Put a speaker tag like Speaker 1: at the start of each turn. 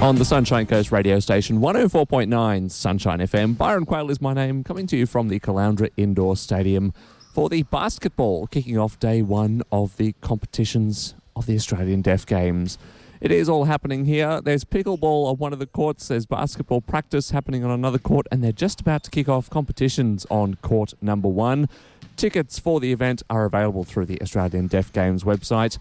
Speaker 1: On the Sunshine Coast radio station, 104.9 Sunshine FM. Byron Quayle is my name, coming to you from the Caloundra Indoor Stadium for the basketball, kicking off day one of the competitions of the Australian Deaf Games. It is all happening here. There's pickleball on one of the courts, there's basketball practice happening on another court, and they're just about to kick off competitions on court number one. Tickets for the event are available through the Australian Deaf Games website.